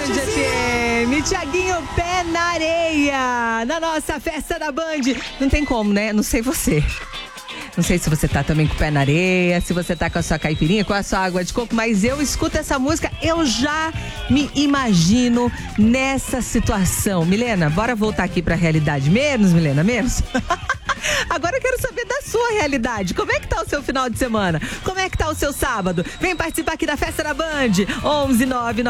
Band FM, Thiaguinho Pé na Areia, na nossa festa da Band. Não tem como, né? Não sei você. Não sei se você tá também com o pé na areia, se você tá com a sua caipirinha, com a sua água de coco, mas eu escuto essa música, eu já me imagino nessa situação. Milena, bora voltar aqui pra realidade. Menos, Milena, menos? Agora eu quero saber da sua realidade. Como é que tá o seu final de semana? Como é que tá o seu sábado? Vem participar aqui da festa da Band. 11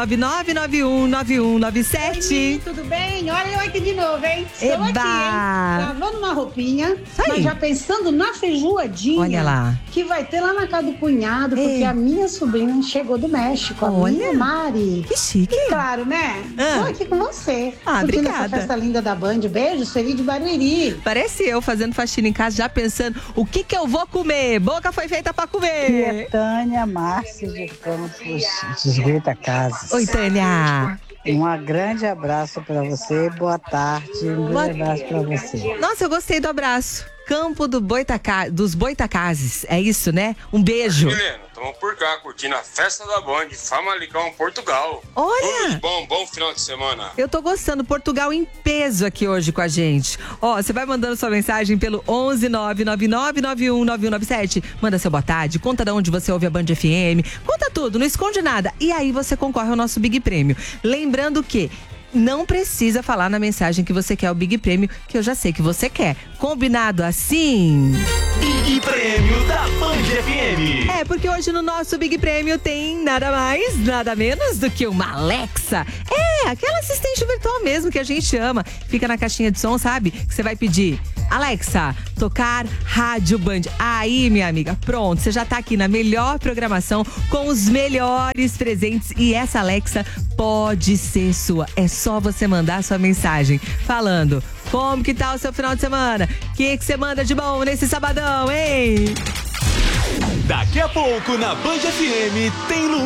999 91 9197. Oi, tudo bem? Olha eu aqui de novo, hein? Estou aqui, hein? Lavando uma roupinha, mas já pensando na feijoadinha. Olha lá. Que vai ter lá na casa do cunhado, porque a minha sobrinha chegou do México, a minha Mari. Que chique. E claro, né? Tô aqui com você. Obrigada. Essa festa linda da Band. Beijo, Sueli de Barueri. Parece eu fazendo faxina em casa, já pensando o que eu vou comer. Boca foi feita pra comer. Tânia Márcia de Campos, dos Goitacazes. Oi, Tânia. Um grande abraço pra você, boa tarde, grande abraço pra você. Nossa, eu gostei do abraço. Campo dos Boitacazes, é isso, né? Um beijo. Milena, estamos por cá, curtindo a festa da Band, Famalicão, Portugal. Olha! Bom final de semana. Eu tô gostando, Portugal em peso aqui hoje com a gente. Ó, você vai mandando sua mensagem pelo 11 999 91 9197. Manda seu boa tarde, conta de onde você ouve a Band FM, conta tudo, não esconde nada. E aí você concorre ao nosso Big Prêmio. Lembrando que não precisa falar na mensagem que você quer o Big Prêmio, que eu já sei que você quer. Combinado assim? Big Prêmio da Band FM. É, porque hoje no nosso Big Prêmio tem nada mais, nada menos do que uma Alexa. É, aquela assistente virtual mesmo que a gente ama. Fica na caixinha de som, sabe? Que você vai pedir: Alexa, tocar Rádio Band. Aí, minha amiga, pronto, você já tá aqui na melhor programação com os melhores presentes e essa Alexa pode ser sua. É só você mandar a sua mensagem falando como que tá o seu final de semana, o que você manda de bom nesse sabadão, hein? Daqui a pouco na Band FM tem